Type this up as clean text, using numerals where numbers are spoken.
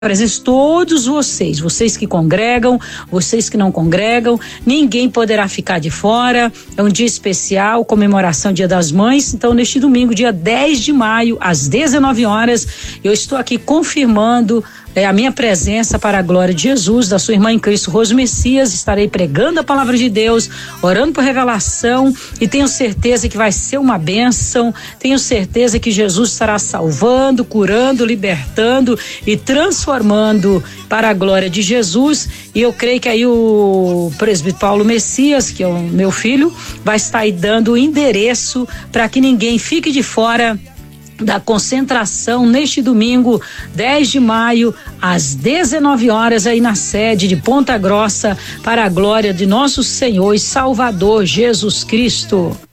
presença, todos vocês que congregam, vocês que não congregam, ninguém poderá ficar de fora. É um dia especial, comemoração Dia das Mães. Então, neste domingo, dia 10 de maio, às 19 horas, eu estou aqui confirmando a minha presença para a glória de Jesus, da sua irmã em Cristo, Rose Messias. Estarei pregando a palavra de Deus, orando por revelação, e tenho certeza que vai ser uma bênção. Tenho certeza que Jesus estará salvando, curando, libertando e transformando para a glória de Jesus. E eu creio que aí o presbítero Paulo Messias, que é o meu filho, vai estar aí dando o endereço para que ninguém fique de fora da concentração neste domingo, 10 de maio, às 19 horas, aí na sede de Ponta Grossa, para a glória de nosso Senhor e Salvador Jesus Cristo.